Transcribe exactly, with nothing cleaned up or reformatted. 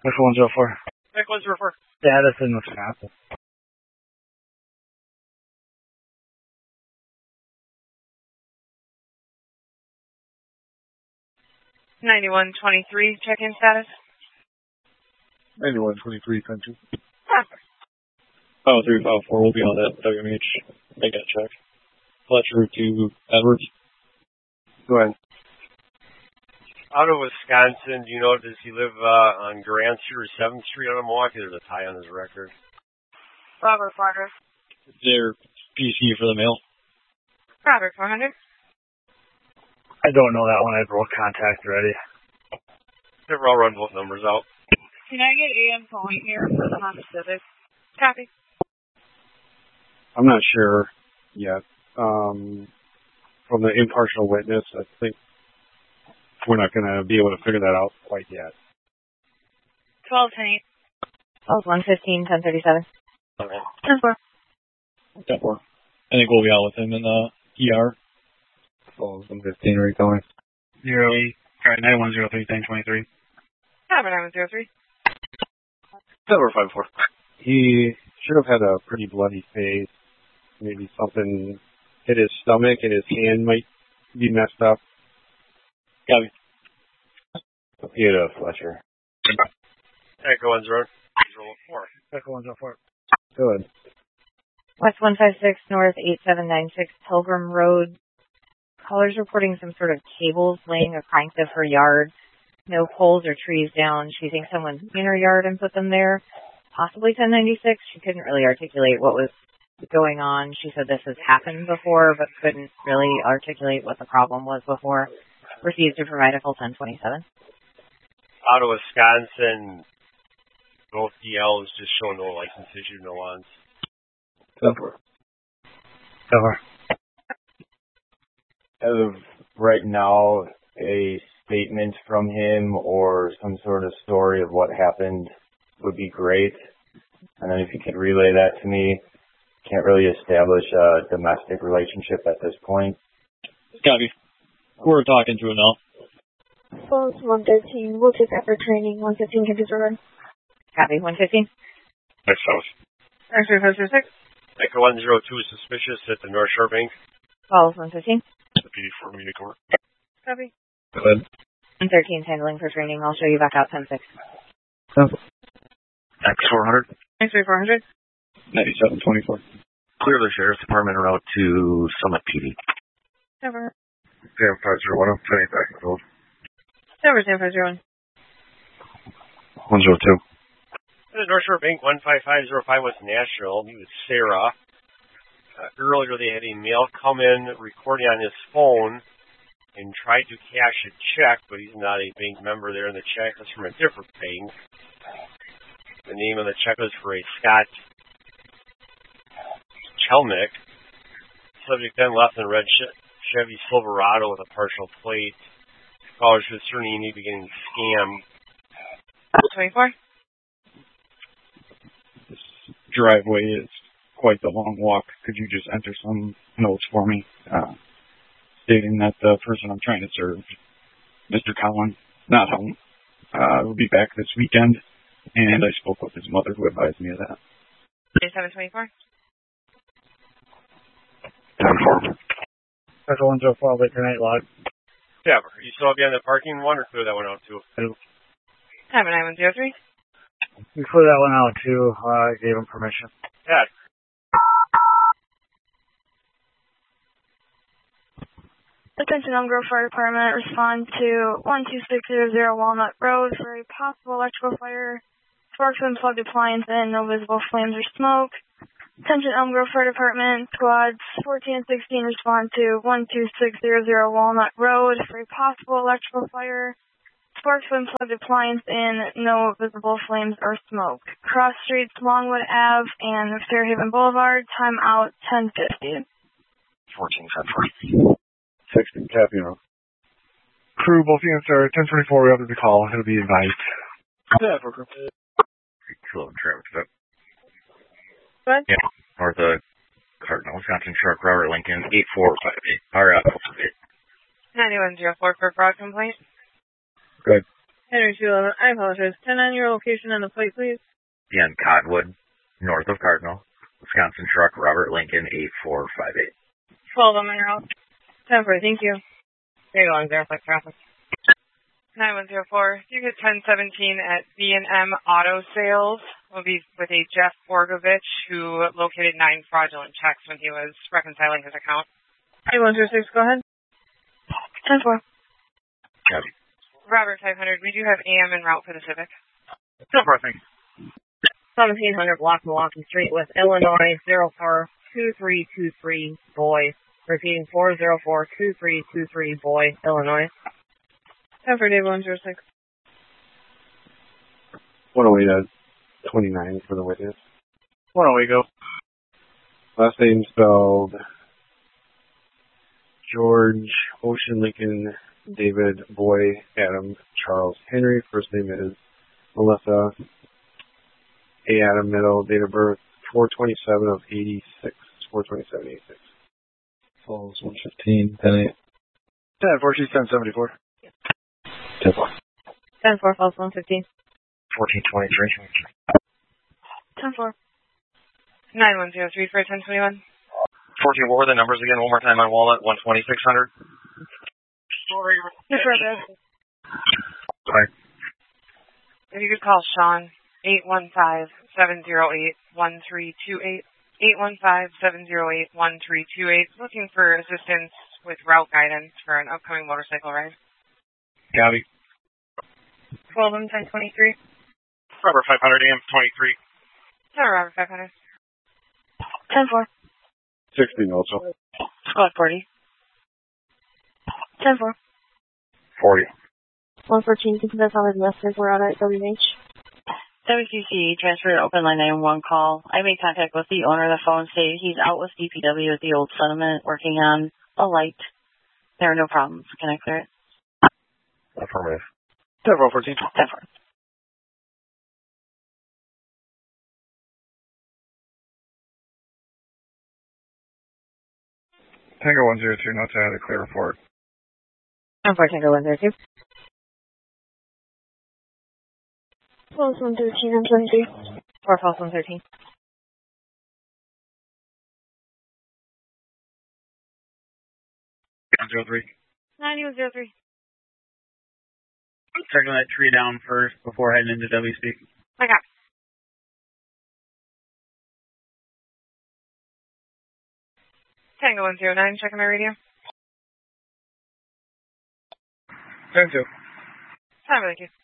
Echo one zero four. Echo one zero four. Status in Wisconsin. ninety-one twenty-three, check-in status. ninety-one twenty-three, ten two. five oh three five four will be on that W M H. Make that check. Fletcher to Edwards. Go ahead. Out of Wisconsin, do you know, does he live uh, on Grand Street or seventh Street out of Milwaukee? There's a tie on his record. Robert four hundred. Is there P C for the mail? Robert four hundred. I don't know that one. I broke contact already. Never, I'll run both numbers out. Can I get A M point here for the Honda Civic? Copy. I'm not sure yet. Um, from the impartial witness, I think we're not going to be able to figure that out quite yet. twelve ten eight. Oh, one fifteen, ten thirty-seven. Okay. ten four. ten four. I think we'll be out with him in the E R. Oh, one fifteen, are you going? Zero eight. Alright, nine one zero three, ten twenty-three. Robert nine one zero three. Silver five four. He should have had a pretty bloody face. Maybe something hit his stomach and his hand might be messed up. Got me. Peter Fletcher. Echo one zero four. Echo one zero four. Good. West one five six, North eight seven nine six, Pilgrim Road. Caller's reporting some sort of cables laying across of her yard. No poles or trees down. She thinks someone's in her yard and put them there. Possibly ten ninety-six. She couldn't really articulate what was going on. She said this has happened before, but couldn't really articulate what the problem was before. Refused to provide a full ten twenty-seven. Out of Wisconsin, both D Ls just show no license issue, no ons. Silver. Silver. As of right now, a statement from him or some sort of story of what happened would be great. And then if you could relay that to me. Can't really establish a domestic relationship at this point. Copy. We're talking to him now. Phones one thirteen. We'll take that for training. one fifteen Kansas Road. Copy. one fifteen. Next house. X-ray five zero six. Echo one zero two is suspicious at the North Shore Bank. Calls one fifteen. The P D for immediate court. Copy. Go ahead. one thirteen handling for training. I'll show you back out ten six. X four hundred. X-ray four hundred. ninety-seven twenty-four. Clear the Sheriff's Department route to Summit P D. Silver. Sam five zero one, I'm turning back and road. Silver San five zero one. one zero two. The North Shore Bank one five five zero five West National. He was Sarah. Uh, earlier they had a male come in recording on his phone and tried to cash a check, but he's not a bank member there, and the check is from a different bank. The name of the check was for a Scott Chelmick. Subject then left in a red Chevy Silverado with a partial plate. Callers concerning any beginning scam. twenty-four. This driveway is quite the long walk. Could you just enter some notes for me, uh, stating that the person I'm trying to serve, Mister Collin, not home, uh, will be back this weekend, and I spoke with his mother who advised me of that. seven twenty-four. ten four. Echo one zero four, Laker Night Log. Yeah, are you still behind the parking one or clear that one out too? Have a nine one zero three. We cleared that one out too. Uh, I gave him permission. Yeah. Attention Elm Grove Fire Department, respond to one two six zero zero Walnut Road for a possible electrical fire. Sparks and plugged appliance in, no visible flames or smoke. Attention Elm Grove Fire Department, squads fourteen and sixteen respond to one two six zero zero Walnut Road for a possible electrical fire. Sparks and plugged appliance in, no visible flames or smoke. Cross streets Longwood Avenue and Fairhaven Boulevard, time out ten fifty. fourteen ten four. Sexton Capino. Crew, both units are ten twenty-four. We have the call. It'll be advised. Yeah, for crew. Cool, traffic stop. What? Yeah, north of Cardinal, Wisconsin truck, Robert Lincoln, eight four five eight. All right, ninety-one zero four for fraud complaint. Good. Henry two eleven, I apologize. ten nine your location and the plate, please. Again, Cottonwood, north of Cardinal. Wisconsin truck, Robert Lincoln, eight four five eight. twelve on my route. ten four, thank you. Hey, going there, like traffic. nine one zero four, you get ten seventeen at B and M Auto Sales. Will be with a Jeff Borgovich who located nine fraudulent checks when he was reconciling his account. eight one zero six, go ahead. ten four. Copy. Robert five hundred, we do have A M en route for the Civic. ten four, thanks. seventeen hundred block Milwaukee Street with Illinois zero four two three two three, Boy. Repeating four zero four two three two three, Boy, Illinois. ten four, Dave one zero six. one oh eight at twenty-nine for the witness. One away, go. Last name spelled George, Ocean, Lincoln, David, Boy, Adam, Charles, Henry. First name is Melissa. A. Adam, middle, date of birth four twenty-seven of eighty-six. four twenty-seven eighty-six. Falls one fifteen, ten eight. ten four, she's ten seventy-four. ten four. ten four, falls one fifteen. fourteen twenty-three. ten four. nine one zero three for ten twenty-one. fourteen, what were the numbers again? One more time on Walnut, one twenty-six hundred. Sorry. Yes, Robert. Sorry. If you could call Sean, eight one five seven zero eight one three two eight. eight one five seven zero eight one three two eight, looking for assistance with route guidance for an upcoming motorcycle ride. Copy. twelve and ten twenty-three. Robert five hundred, A M twenty-three. No, Robert five hundred. ten four. sixteen also. Squad forty. ten four. forty. one fourteen, that's all the messages we're on at W H. W C C, transfer to open line nine one call. I made contact with the owner of the phone, stated he's out with D P W at the old settlement, working on a light. There are no problems. Can I clear it? Affirmative. ten four, fourteen. ten four. Tango one zero two, notes I had a clear report. ten four, Tango one zero two. False one thirteen, I'm twenty-three. four, false one thirteen. one zero three. nine one zero three. Checking that tree down first before heading into W C. I got it. Tango one zero nine, checking my radio. ten two. Time, thank you.